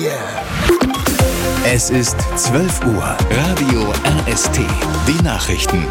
Es ist 12 Uhr. Radio RST. Die Nachrichten.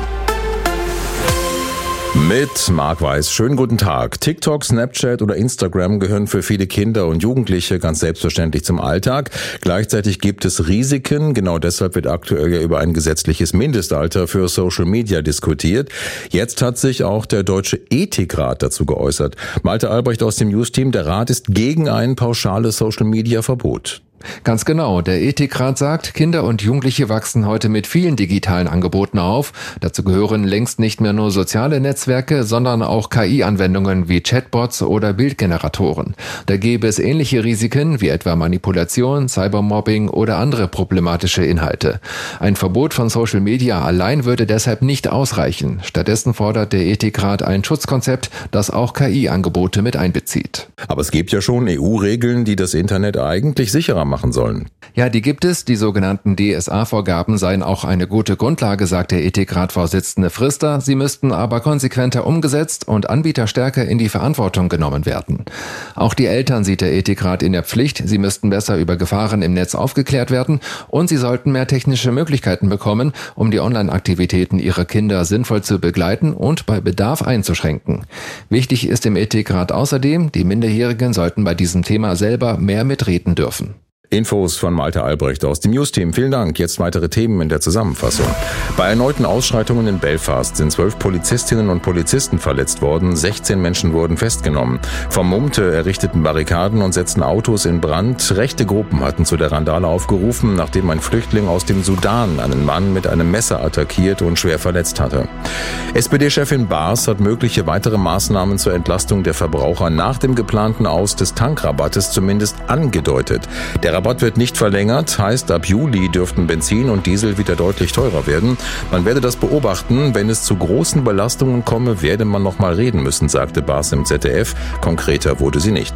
Mit Marc Weiß. Schönen guten Tag. TikTok, Snapchat oder Instagram gehören für viele Kinder und Jugendliche ganz selbstverständlich zum Alltag. Gleichzeitig gibt es Risiken. Genau deshalb wird aktuell ja über ein gesetzliches Mindestalter für Social Media diskutiert. Jetzt hat sich auch der Deutsche Ethikrat dazu geäußert. Malte Albrecht aus dem News-Team. Der Rat ist gegen ein pauschales Social Media Verbot. Ganz genau. Der Ethikrat sagt, Kinder und Jugendliche wachsen heute mit vielen digitalen Angeboten auf. Dazu gehören längst nicht mehr nur soziale Netzwerke, sondern auch KI-Anwendungen wie Chatbots oder Bildgeneratoren. Da gäbe es ähnliche Risiken wie etwa Manipulation, Cybermobbing oder andere problematische Inhalte. Ein Verbot von Social Media allein würde deshalb nicht ausreichen. Stattdessen fordert der Ethikrat ein Schutzkonzept, das auch KI-Angebote mit einbezieht. Aber es gibt ja schon EU-Regeln, die das Internet eigentlich sicherer machen sollen. Ja, die gibt es. Die sogenannten DSA-Vorgaben seien auch eine gute Grundlage, sagt der Ethikrat-Vorsitzende Frister. Sie müssten aber konsequenter umgesetzt und Anbieter stärker in die Verantwortung genommen werden. Auch die Eltern sieht der Ethikrat in der Pflicht. Sie müssten besser über Gefahren im Netz aufgeklärt werden und sie sollten mehr technische Möglichkeiten bekommen, um die Online-Aktivitäten ihrer Kinder sinnvoll zu begleiten und bei Bedarf einzuschränken. Wichtig ist im Ethikrat außerdem, die Minderjährigen sollten bei diesem Thema selber mehr mitreden dürfen. Infos von Malte Albrecht aus dem News-Team. Vielen Dank. Jetzt weitere Themen in der Zusammenfassung. Bei erneuten Ausschreitungen in Belfast sind 12 Polizistinnen und Polizisten verletzt worden. 16 Menschen wurden festgenommen. Vermummte errichteten Barrikaden und setzten Autos in Brand. Rechte Gruppen hatten zu der Randale aufgerufen, nachdem ein Flüchtling aus dem Sudan einen Mann mit einem Messer attackiert und schwer verletzt hatte. SPD-Chefin Baas hat mögliche weitere Maßnahmen zur Entlastung der Verbraucher nach dem geplanten Aus des Tankrabattes zumindest angedeutet. Der Rabatt wird nicht verlängert, heißt ab Juli dürften Benzin und Diesel wieder deutlich teurer werden. Man werde das beobachten, wenn es zu großen Belastungen komme, werde man noch mal reden müssen, sagte Baas im ZDF. Konkreter wurde sie nicht.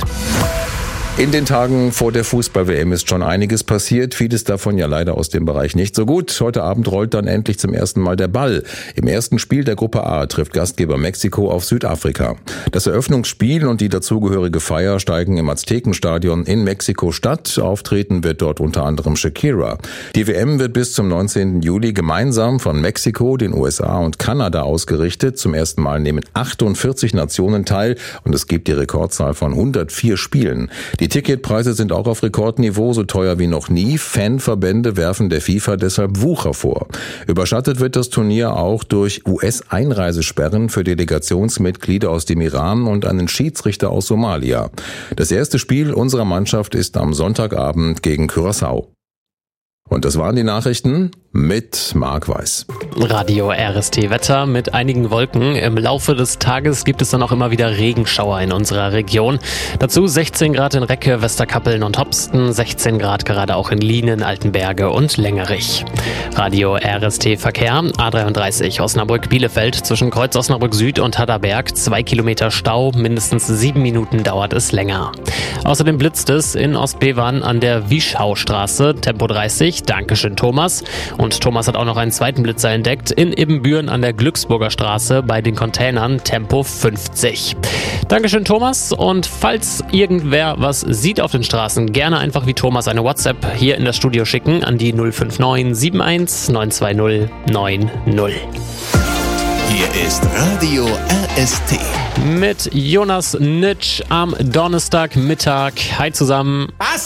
In den Tagen vor der Fußball-WM ist schon einiges passiert, vieles davon ja leider aus dem Bereich nicht so gut. Heute Abend rollt dann endlich zum ersten Mal der Ball. Im ersten Spiel der Gruppe A trifft Gastgeber Mexiko auf Südafrika. Das Eröffnungsspiel und die dazugehörige Feier steigen im Aztekenstadion in Mexiko-Stadt. Auftreten wird dort unter anderem Shakira. Die WM wird bis zum 19. Juli gemeinsam von Mexiko, den USA und Kanada ausgerichtet. Zum ersten Mal nehmen 48 Nationen teil und es gibt die Rekordzahl von 104 Spielen. Die Ticketpreise sind auch auf Rekordniveau, so teuer wie noch nie. Fanverbände werfen der FIFA deshalb Wucher vor. Überschattet wird das Turnier auch durch US-Einreisesperren für Delegationsmitglieder aus dem Iran und einen Schiedsrichter aus Somalia. Das erste Spiel unserer Mannschaft ist am Sonntagabend gegen Curaçao. Und das waren die Nachrichten mit Marc Weiß. Radio RST Wetter mit einigen Wolken. Im Laufe des Tages gibt es dann auch immer wieder Regenschauer in unserer Region. Dazu 16 Grad in Recke, Westerkappeln und Hopsten, 16 Grad gerade auch in Lienen, Altenberge und Längerich. Radio RST Verkehr, A33 Osnabrück-Bielefeld zwischen Kreuz Osnabrück Süd und Hadderberg, 2 Kilometer Stau, mindestens 7 Minuten dauert es länger. Außerdem blitzt es in Ostbevern an der Wieschaustraße, Tempo 30, Dankeschön Thomas. Und Thomas hat auch noch einen zweiten Blitzer entdeckt in Ibbenbüren an der Glücksburger Straße bei den Containern, Tempo 50. Dankeschön Thomas, und falls irgendwer was sieht auf den Straßen, gerne einfach wie Thomas eine WhatsApp hier in das Studio schicken an die 059 71 920 90. Hier ist Radio RST. Mit Jonas Nitsch am Donnerstagmittag. Hi zusammen. Was?